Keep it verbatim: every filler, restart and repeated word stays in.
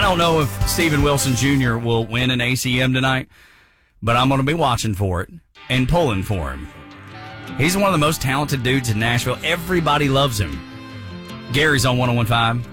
don't know if Steven Wilson Junior will win an A C M tonight, but I'm going to be watching for it and pulling for him. He's one of the most talented dudes in Nashville. Everybody loves him. Gary's on one oh one point five.